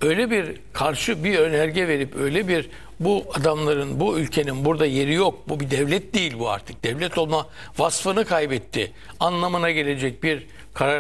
öyle bir karşı bir önerge verip öyle bir bu adamların, bu ülkenin burada yeri yok. Bu bir devlet değil bu artık. Devlet olma vasfını kaybetti. Anlamına gelecek bir karar